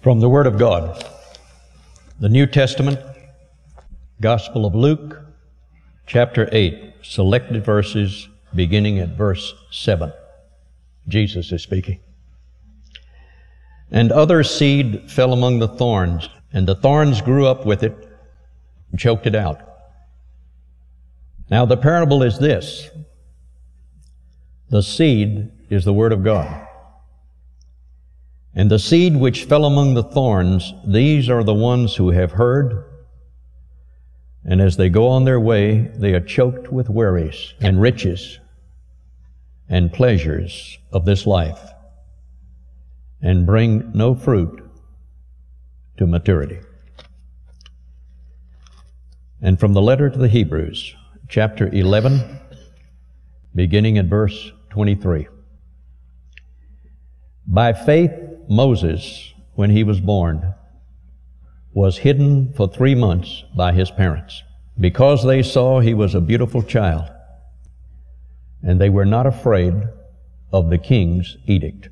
From the Word of God, the New Testament, Gospel of Luke, chapter 8, selected verses beginning at verse 7. Jesus is speaking. And other seed fell among the thorns, and the thorns grew up with it and choked it out. Now the parable is this. The seed is the Word of God. And the seed which fell among the thorns, these are the ones who have heard, and as they go on their way, they are choked with worries and riches and pleasures of this life, and bring no fruit to maturity. And from the letter to the Hebrews, chapter 11, beginning at verse 23. By faith, Moses, when he was born, was hidden for 3 months by his parents, because they saw he was a beautiful child, and they were not afraid of the king's edict.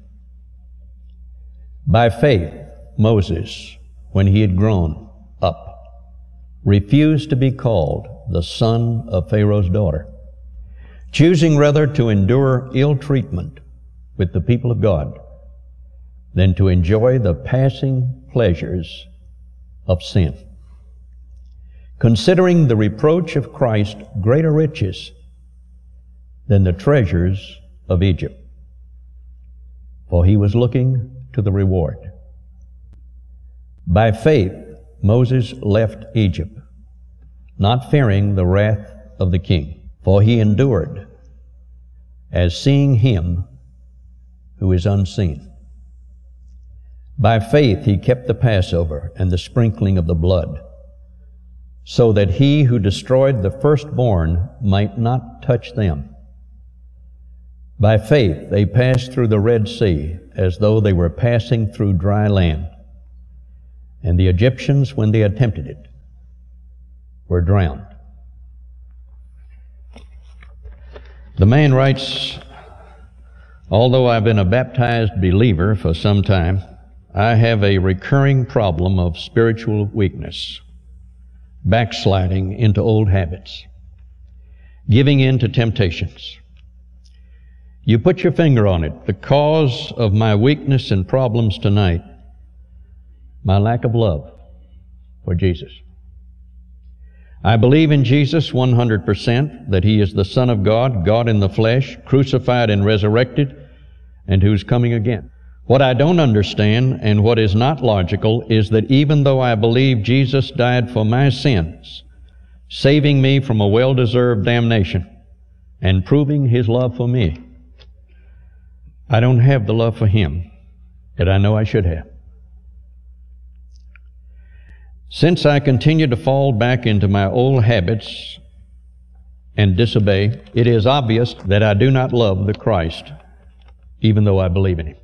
By faith, Moses, when he had grown up, refused to be called the son of Pharaoh's daughter, choosing rather to endure ill treatment with the people of God than to enjoy the passing pleasures of sin, considering the reproach of Christ greater riches than the treasures of Egypt, for he was looking to the reward. By faith, Moses left Egypt, not fearing the wrath of the king, for he endured as seeing him who is unseen. By faith he kept the Passover and the sprinkling of the blood, so that he who destroyed the firstborn might not touch them. By faith they passed through the Red Sea as though they were passing through dry land, and the Egyptians, when they attempted it, were drowned. The man writes, although I've been a baptized believer for some time, I have a recurring problem of spiritual weakness, backsliding into old habits, giving in to temptations. You put your finger on it. The cause of my weakness and problems tonight, my lack of love for Jesus. I believe in Jesus 100%, that He is the Son of God, God in the flesh, crucified and resurrected, and who's coming again. What I don't understand, and what is not logical, is that even though I believe Jesus died for my sins, saving me from a well-deserved damnation, and proving His love for me, I don't have the love for Him that I know I should have. Since I continue to fall back into my old habits and disobey, it is obvious that I do not love the Christ, even though I believe in Him.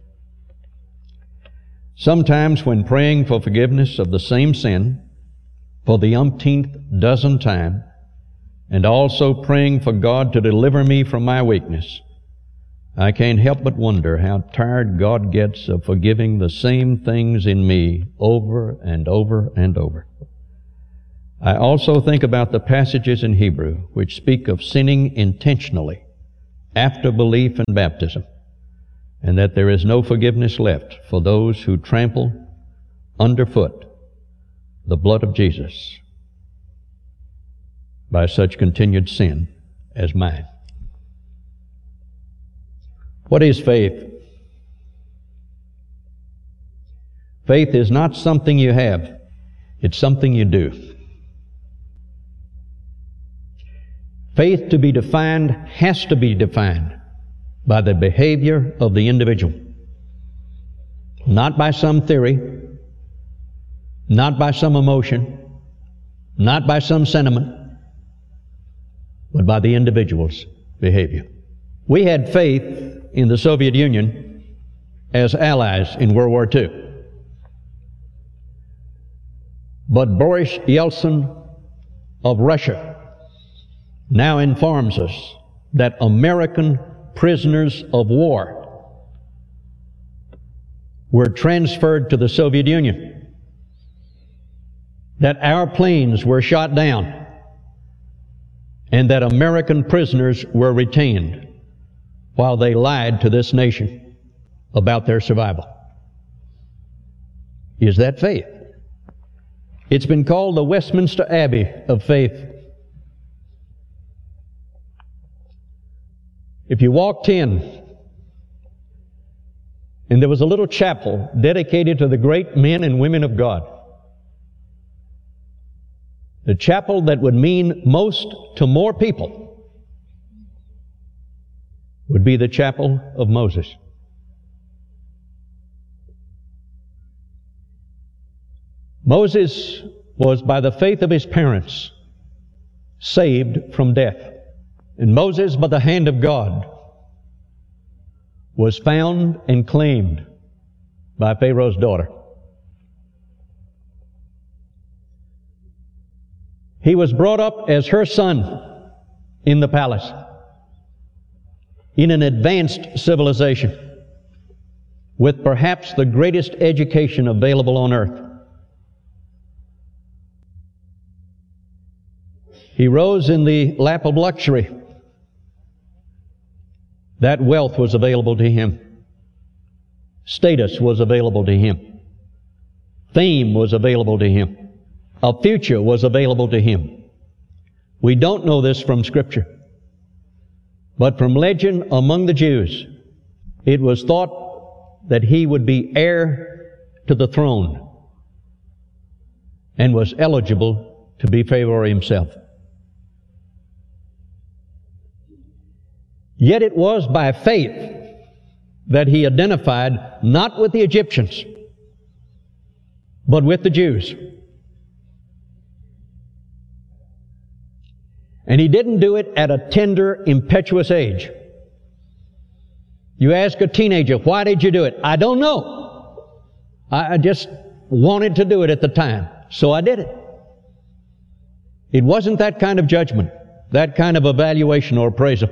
Sometimes when praying for forgiveness of the same sin for the umpteenth dozen time, and also praying for God to deliver me from my weakness, I can't help but wonder how tired God gets of forgiving the same things in me over and over and over. I also think about the passages in Hebrew which speak of sinning intentionally after belief and baptism, and that there is no forgiveness left for those who trample underfoot the blood of Jesus by such continued sin as mine. What is faith? Faith is not something you have, it's something you do. Faith, to be defined, has to be defined by the behavior of the individual. Not by some theory, not by some emotion, not by some sentiment, but by the individual's behavior. We had faith in the Soviet Union as allies in World War II. But Boris Yeltsin of Russia now informs us that American prisoners of war were transferred to the Soviet Union, that our planes were shot down, and that American prisoners were retained while they lied to this nation about their survival. Is that faith? It's been called the Westminster Abbey of faith. If you walked in and there was a little chapel dedicated to the great men and women of God, the chapel that would mean most to more people would be the chapel of Moses. Moses was, by the faith of his parents, saved from death. And Moses, by the hand of God, was found and claimed by Pharaoh's daughter. He was brought up as her son in the palace, in an advanced civilization, with perhaps the greatest education available on earth. He rose in the lap of luxury. That wealth was available to him. Status was available to him. Fame was available to him. A future was available to him. We don't know this from Scripture, but from legend among the Jews, it was thought that he would be heir to the throne and was eligible to be Pharaoh himself. Yet it was by faith that he identified not with the Egyptians, but with the Jews. And he didn't do it at a tender, impetuous age. You ask a teenager, why did you do it? I don't know. I just wanted to do it at the time, so I did it. It wasn't that kind of judgment, that kind of evaluation or appraisal.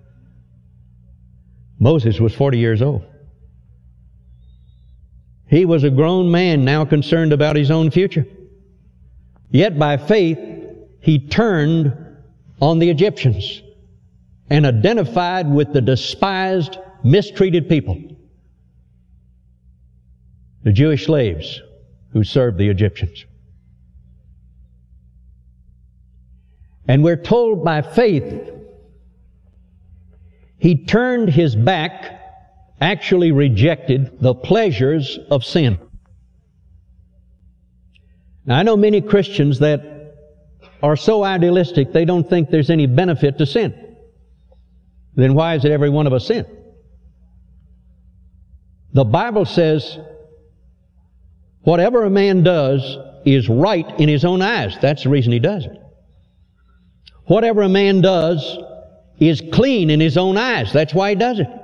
Moses was 40 years old. He was a grown man now concerned about his own future. Yet by faith, he turned on the Egyptians and identified with the despised, mistreated people, the Jewish slaves who served the Egyptians. And we're told by faith, he turned his back, actually rejected the pleasures of sin. Now, I know many Christians that are so idealistic they don't think there's any benefit to sin. Then why is it every one of us sin? The Bible says, whatever a man does is right in his own eyes. That's the reason he does it. Whatever a man does is clean in his own eyes. That's why he does it.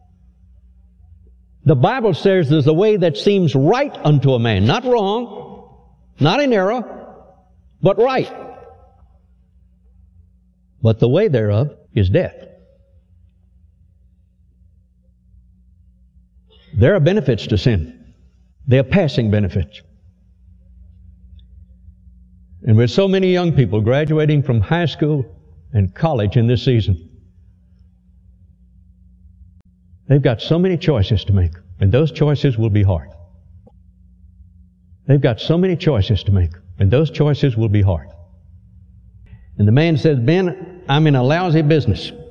The Bible says there's a way that seems right unto a man. Not wrong, not in error, but right. But the way thereof is death. There are benefits to sin. They are passing benefits. And with so many young people graduating from high school and college in this season, they've got so many choices to make, and those choices will be hard. They've got so many choices to make, and those choices will be hard. And the man says, Ben, I'm in a lousy business.